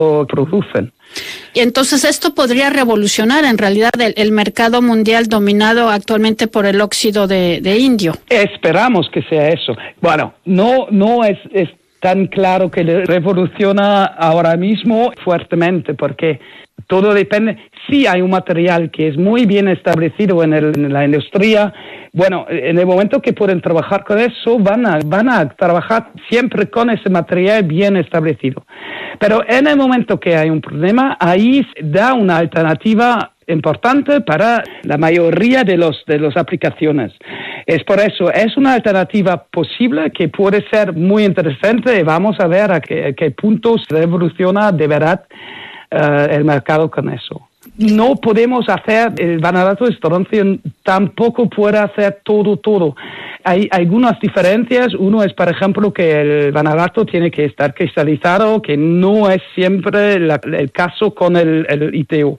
producen. Y entonces esto podría revolucionar en realidad el mercado mundial dominado actualmente por el óxido de indio. Esperamos que sea eso. Bueno, no es tan claro que revoluciona ahora mismo fuertemente, porque todo depende. Sí hay un material que es muy bien establecido en la industria. Bueno, en el momento que pueden trabajar con eso, van a trabajar siempre con ese material bien establecido. Pero en el momento que hay un problema, ahí da una alternativa importante para la mayoría de las aplicaciones. Es por eso, es una alternativa posible que puede ser muy interesante y vamos a ver a qué punto se revoluciona de verdad el mercado con eso. No podemos hacer, el vanadato de estroncio tampoco puede hacer todo. Hay algunas diferencias. Uno es, por ejemplo, que el vanadato tiene que estar cristalizado, que no es siempre el caso con el ITO.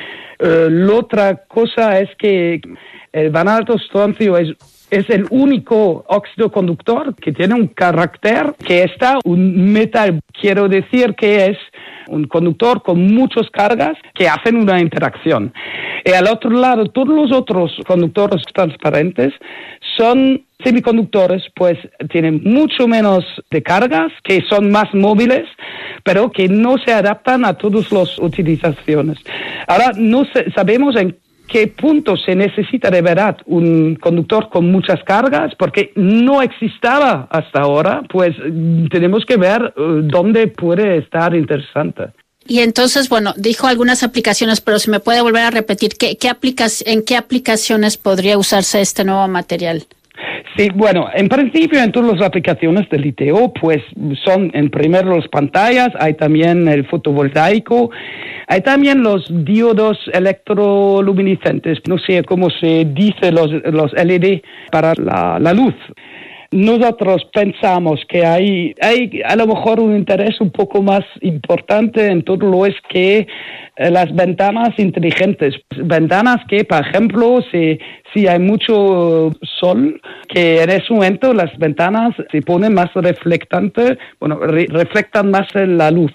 La otra cosa es que el vanadato de estroncio es el único óxido conductor que tiene un carácter que está un metal. Quiero decir que es un conductor con muchas cargas que hacen una interacción. Y al otro lado, todos los otros conductores transparentes son semiconductores, pues tienen mucho menos de cargas, que son más móviles, pero que no se adaptan a todas las utilizaciones. Ahora, no sabemos en qué punto se necesita de verdad un conductor con muchas cargas, porque no existaba hasta ahora, pues tenemos que ver dónde puede estar interesante. Y entonces, bueno, dijo algunas aplicaciones, pero si me puede volver a repetir, ¿en qué aplicaciones podría usarse este nuevo material? Sí, bueno, en principio en todas las aplicaciones del ITO, pues son en primero las pantallas, hay también el fotovoltaico, hay también los diodos electroluminiscentes, no sé cómo se dice los LED para la luz. Nosotros pensamos que hay a lo mejor un interés un poco más importante en todo lo es que las ventanas inteligentes, ventanas que, por ejemplo, si hay mucho sol, que en ese momento las ventanas se ponen más reflectantes, reflectan más la luz.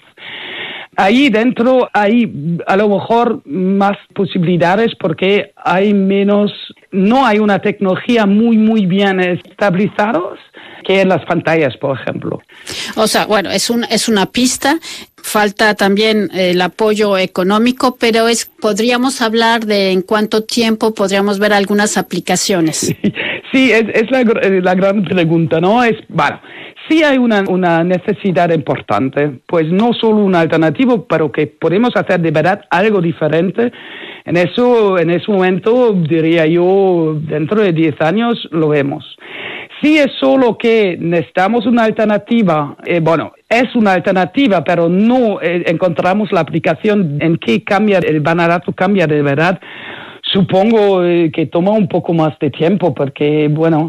Ahí dentro hay a lo mejor más posibilidades porque no hay una tecnología muy bien estabilizada que en las pantallas, por ejemplo. O sea, bueno, es una pista. Falta también el apoyo económico, pero podríamos hablar de en cuánto tiempo podríamos ver algunas aplicaciones. Sí, es la gran pregunta, ¿no? Sí hay una necesidad importante, pues no solo una alternativa, pero que podemos hacer de verdad algo diferente. En ese momento, diría yo, dentro de 10 años lo vemos. Si es solo que necesitamos una alternativa, es una alternativa, pero no encontramos la aplicación en que el vanadato cambia de verdad. Supongo que toma un poco más de tiempo porque,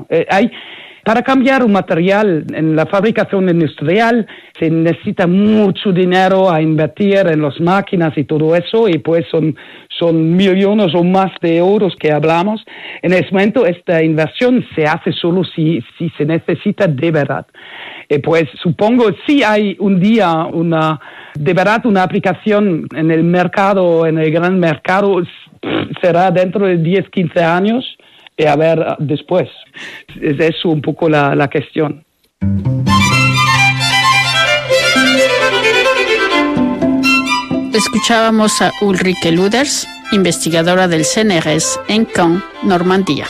para cambiar un material en la fabricación industrial se necesita mucho dinero a invertir en las máquinas y todo eso, y pues son millones o más de euros que hablamos. En ese momento esta inversión se hace solo si se necesita de verdad. Pues supongo si hay un día de verdad una aplicación en el mercado, en el gran mercado, será dentro de 10, 15 años. Y a ver después. Es eso un poco la cuestión. Escuchábamos a Ulrike Luders, investigadora del CNRS en Caen, Normandía.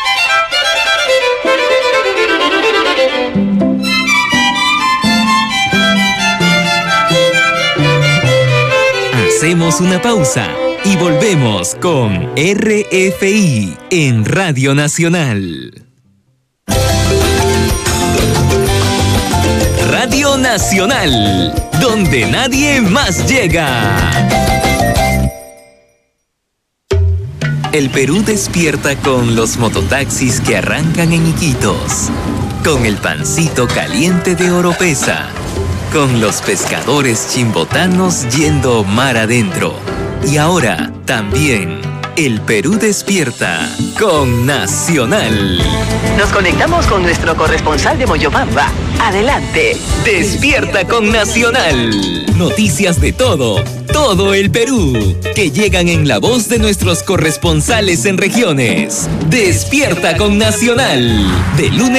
Hacemos una pausa y volvemos con RFI en Radio Nacional. Radio Nacional, donde nadie más llega. El Perú despierta con los mototaxis que arrancan en Iquitos, con el pancito caliente de Oropesa, con los pescadores chimbotanos yendo mar adentro. Y ahora también El Perú despierta con Nacional. Nos conectamos con nuestro corresponsal de Moyobamba. Adelante. Despierta con Nacional. Noticias de todo el Perú, que llegan en la voz de nuestros corresponsales en regiones. Despierta con Nacional. De lunes